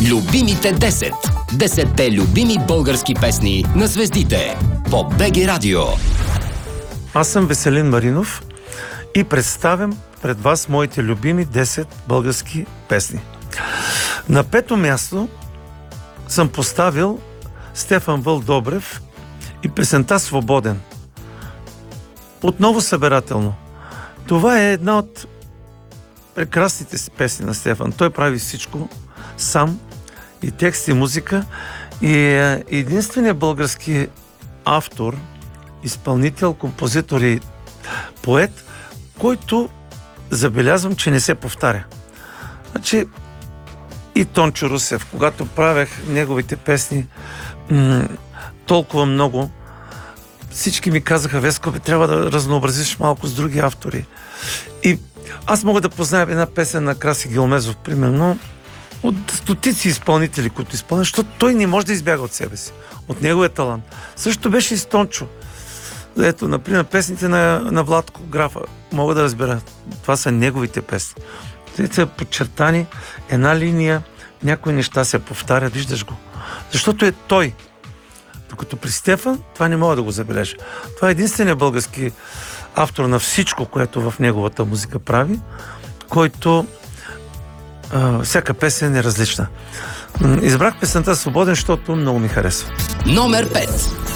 Любимите 10. 10-те любими български песни на звездите по БГ Радио. Аз съм Веселин Маринов и представям пред вас моите любими 10 български песни. На 5-то място съм поставил Стефан Вълдобрев и песента "Свободен". Отново събирателно. Това е една от прекрасните песни на Стефан. Той прави всичко сам, и текст, и музика, и е единственият български автор, изпълнител, композитор и поет, който забелязвам, че не се повтаря. Значи и Тончо Русев, когато правех неговите песни толкова много, всички ми казаха: Веско, трябва да разнообразиш малко с други автори. И аз мога да позная една песен на Краси Гилмезов, примерно, от стотици изпълнители, които изпълнят, защото той не може да избяга от себе си, от неговия талант. Също беше и с Тончо. Ето, например, песните на Владко Графа, мога да разбера, това са неговите песни. Те са подчертани, една линия, някои неща се повтарят, виждаш го. Защото е той. Докато при Стефан това не мога да го забележа. Това е единственият български автор на всичко, което в неговата музика прави, който всяка песен е различна. Избрах песента "Свободен", защото много ми харесва. Номер 5.